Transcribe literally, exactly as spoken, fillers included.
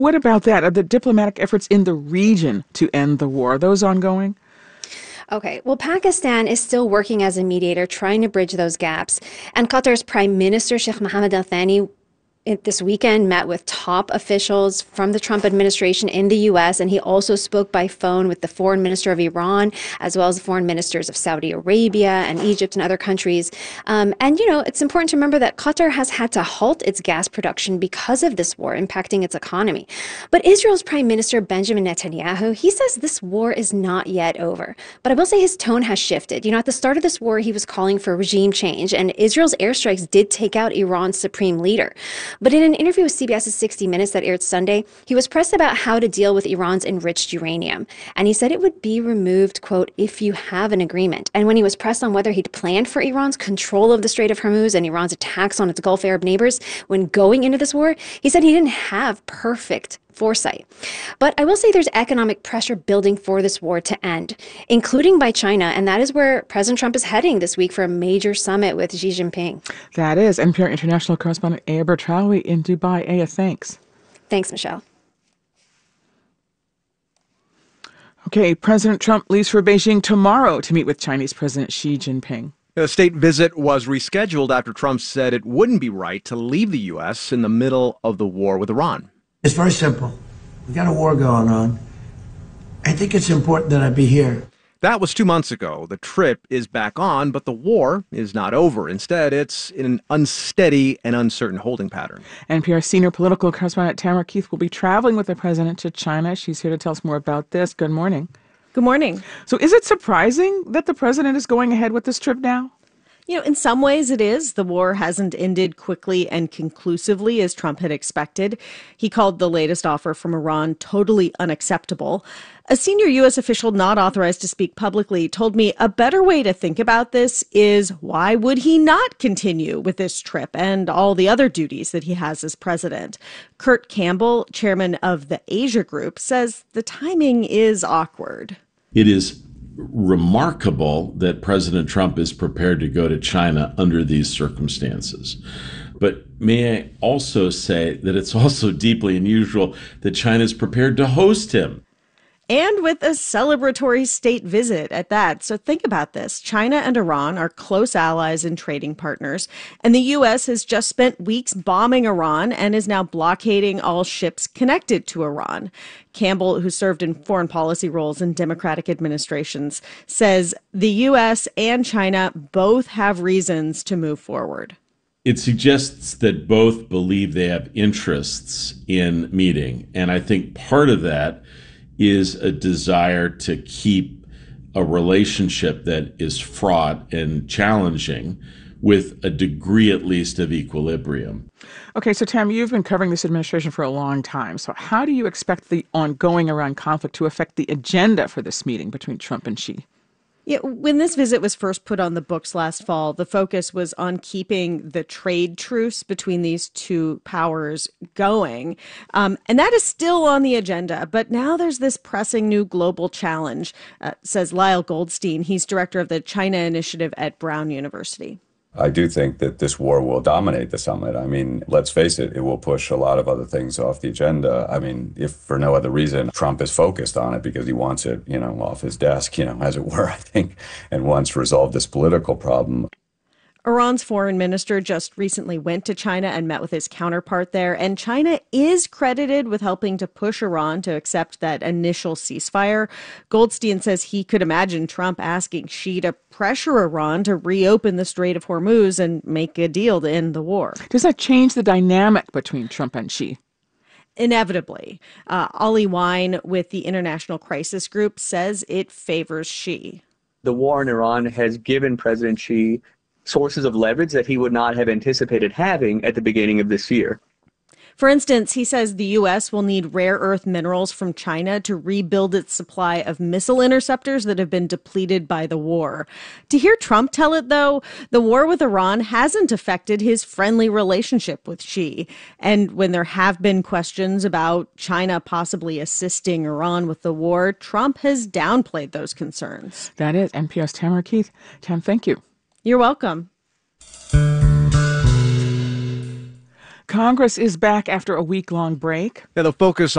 What about that? Are the diplomatic efforts in the region to end the war, are those ongoing? Okay, well, Pakistan is still working as a mediator, trying to bridge those gaps. And Qatar's Prime Minister, Sheikh Mohammed Al Thani, it, this weekend met with top officials from the Trump administration in the U S, and he also spoke by phone with the foreign minister of Iran, as well as the foreign ministers of Saudi Arabia and Egypt and other countries. Um, and, you know, it's important to remember that Qatar has had to halt its gas production because of this war, impacting its economy. But Israel's Prime Minister Benjamin Netanyahu, he says this war is not yet over. But I will say his tone has shifted. You know, at the start of this war, he was calling for regime change, and Israel's airstrikes did take out Iran's supreme leader. But in an interview with CBS's sixty minutes that aired Sunday, he was pressed about how to deal with Iran's enriched uranium. And he said it would be removed, quote, if you have an agreement. And when he was pressed on whether he'd planned for Iran's control of the Strait of Hormuz and Iran's attacks on its Gulf Arab neighbors when going into this war, he said he didn't have perfect foresight. But I will say there's economic pressure building for this war to end, including by China. And that is where President Trump is heading this week for a major summit with Xi Jinping. That is N P R international correspondent Aya Bertraoui in Dubai. Aya, thanks. Thanks, Michelle. Okay, President Trump leaves for Beijing tomorrow to meet with Chinese President Xi Jinping. The state visit was rescheduled after Trump said it wouldn't be right to leave the U S in the middle of the war with Iran. It's very simple. We got a war going on. I think it's important that I be here. That was two months ago. The trip is back on, but the war is not over. Instead, it's in an unsteady and uncertain holding pattern. N P R senior political correspondent Tamara Keith will be traveling with the president to China. She's here to tell us more about this. Good morning. Good morning. So is it surprising that the president is going ahead with this trip now? You know, in some ways it is. The war hasn't ended quickly and conclusively as Trump had expected. He called the latest offer from Iran totally unacceptable. A senior U S official not authorized to speak publicly told me a better way to think about this is why would he not continue with this trip and all the other duties that he has as president? Kurt Campbell, chairman of the Asia Group, says the timing is awkward. It is remarkable that President Trump is prepared to go to China under these circumstances. But may I also say that it's also deeply unusual that China is prepared to host him. And with a celebratory state visit at that. So think about this. China and Iran are close allies and trading partners. And the U S has just spent weeks bombing Iran and is now blockading all ships connected to Iran. Campbell, who served in foreign policy roles in Democratic administrations, says the U S and China both have reasons to move forward. It suggests that both believe they have interests in meeting. And I think part of that is a desire to keep a relationship that is fraught and challenging with a degree at least of equilibrium. Okay, so Tam, you've been covering this administration for a long time. So how do you expect the ongoing Iran conflict to affect the agenda for this meeting between Trump and Xi? Yeah, when this visit was first put on the books last fall, the focus was on keeping the trade truce between these two powers going. Um, and that is still on the agenda. But now there's this pressing new global challenge, uh, says Lyle Goldstein. He's director of the China Initiative at Brown University. I do think that this war will dominate the summit. I mean, let's face it, it will push a lot of other things off the agenda. I mean, if for no other reason, Trump is focused on it because he wants it, you know, off his desk, you know, as it were, I think, and wants to resolve this political problem. Iran's foreign minister just recently went to China and met with his counterpart there, and China is credited with helping to push Iran to accept that initial ceasefire. Goldstein says he could imagine Trump asking Xi to pressure Iran to reopen the Strait of Hormuz and make a deal to end the war. Does that change the dynamic between Trump and Xi? Inevitably. Uh, Ollie Wine with the International Crisis Group says it favors Xi. The war in Iran has given President Xi sources of leverage that he would not have anticipated having at the beginning of this year. For instance, he says the U S will need rare earth minerals from China to rebuild its supply of missile interceptors that have been depleted by the war. To hear Trump tell it, though, the war with Iran hasn't affected his friendly relationship with Xi. And when there have been questions about China possibly assisting Iran with the war, Trump has downplayed those concerns. That is N P R's Tamara Keith. Tam, thank you. You're welcome. Congress is back after a week-long break. Yeah, the focus